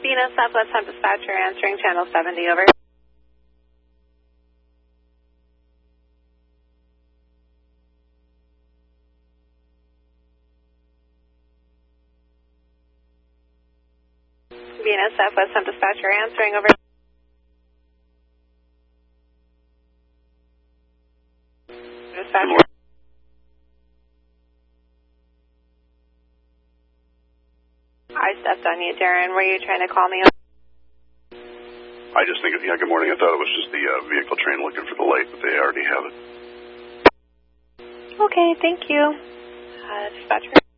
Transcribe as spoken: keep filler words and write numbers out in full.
Venus Southwest Hub Dispatcher answering channel seventy, over. Venus Southwest Hub Dispatcher answering, over. Dispatcher. I stepped on you, Darren. Were you trying to call me? I just think, yeah, good morning. I thought it was just the uh, vehicle train looking for the light, but they already have it. Okay, thank you. Uh, dispatcher.